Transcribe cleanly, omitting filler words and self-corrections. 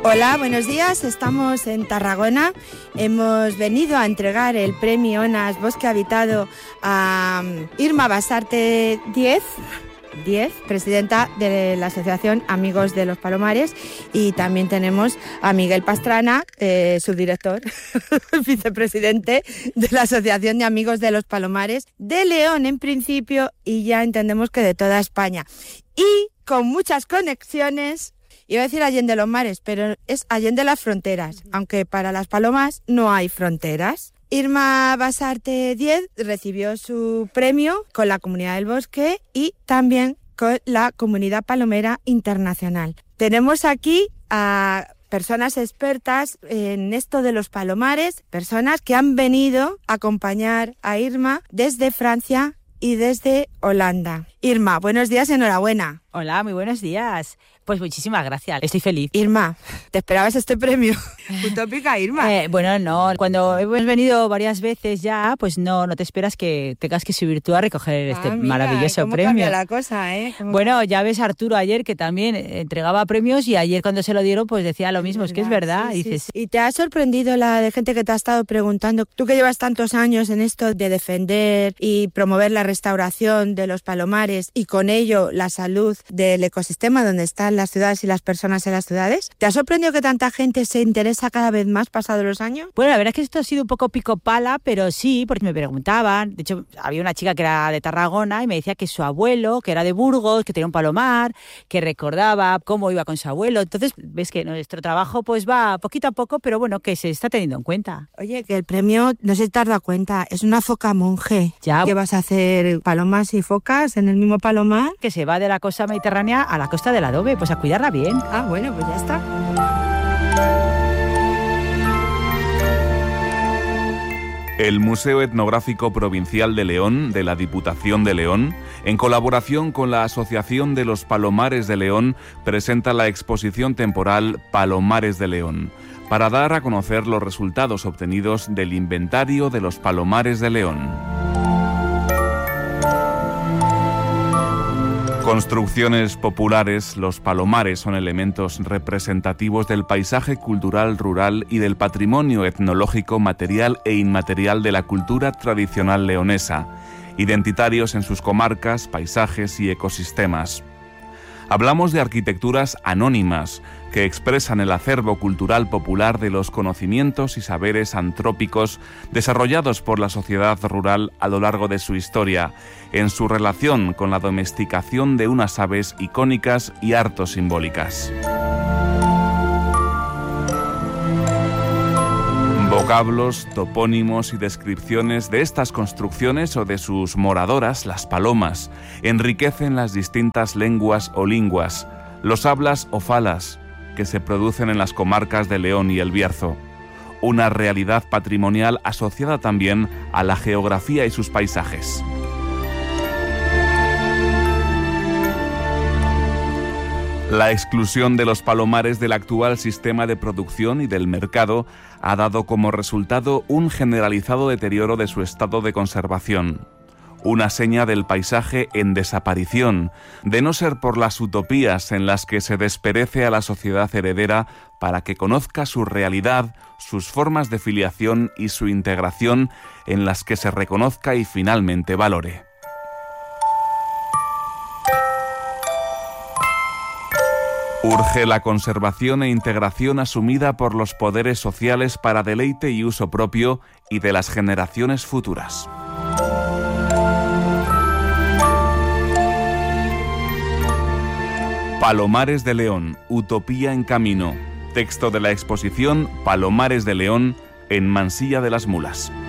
Hola, buenos días. Estamos en Tarragona. Hemos venido a entregar el premio ONAS Bosque Habitado a Irma Basarte Díez, presidenta de la Asociación Amigos de los Palomares, y también tenemos a Miguel Pastrana, subdirector, vicepresidente de la Asociación de Amigos de los Palomares de León en principio, y ya entendemos que de toda España. Y con muchas conexiones, iba a decir Allende los Mares, pero es Allende las fronteras, aunque para las palomas no hay fronteras. Irma Basarte Díez recibió su premio con la Comunidad del Bosque y también con la Comunidad Palomera Internacional. Tenemos aquí a personas expertas en esto de los palomares, personas que han venido a acompañar a Irma desde Francia y desde Holanda. Irma, buenos días, enhorabuena. Hola, muy buenos días. Pues muchísimas gracias, estoy feliz. Irma, ¿te esperabas este premio? Utópica, Irma. Bueno, no, cuando hemos venido varias veces ya, pues no te esperas que tengas que subir tú a recoger este maravilloso ¿cómo premio. Cambia la cosa, ¿eh? Bueno, ya ves a Arturo ayer que también entregaba premios, y ayer cuando se lo dieron pues decía lo mismo, es que es verdad. Sí, dices, sí. ¿Y te ha sorprendido la de gente que te ha estado preguntando, tú que llevas tantos años en esto de defender y promover la restauración de los palomares y con ello la salud del ecosistema donde están las ciudades y las personas en las ciudades? ¿Te ha sorprendido que tanta gente se interesa cada vez más pasados los años? Bueno, la verdad es que esto ha sido un poco pico pala, pero sí, porque me preguntaban. De hecho, había una chica que era de Tarragona y me decía que su abuelo, que era de Burgos, que tenía un palomar, que recordaba cómo iba con su abuelo. Entonces, ves que nuestro trabajo pues va poquito a poco, pero bueno, que se está teniendo en cuenta. Oye, que el premio, no sé si te has dado cuenta, es una foca monje. Ya. ¿Qué vas a hacer? ¿Palomas y focas en el mismo palomar? Que se va de la costa mediterránea a la costa del Adobe, pues a cuidarla bien. Ah, bueno, pues ya está. El Museo Etnográfico Provincial de León, de la Diputación de León, en colaboración con la Asociación de los Palomares de León, presenta la exposición temporal Palomares de León, para dar a conocer los resultados obtenidos del inventario de los palomares de León. Construcciones populares, los palomares son elementos representativos del paisaje cultural rural y del patrimonio etnológico material e inmaterial de la cultura tradicional leonesa, identitarios en sus comarcas, paisajes y ecosistemas. Hablamos de arquitecturas anónimas que expresan el acervo cultural popular de los conocimientos y saberes antrópicos desarrollados por la sociedad rural a lo largo de su historia, en su relación con la domesticación de unas aves icónicas y harto simbólicas. Vocablos, topónimos y descripciones de estas construcciones o de sus moradoras, las palomas, enriquecen las distintas lenguas o linguas, los hablas o falas, que se producen en las comarcas de León y El Bierzo. Una realidad patrimonial asociada también a la geografía y sus paisajes. La exclusión de los palomares del actual sistema de producción y del mercado ha dado como resultado un generalizado deterioro de su estado de conservación. Una seña del paisaje en desaparición, de no ser por las utopías en las que se desperece a la sociedad heredera para que conozca su realidad, sus formas de filiación y su integración, en las que se reconozca y finalmente valore. Urge la conservación e integración asumida por los poderes sociales para deleite y uso propio y de las generaciones futuras. Palomares de León, utopía en camino. Texto de la exposición Palomares de León en Mansilla de las Mulas.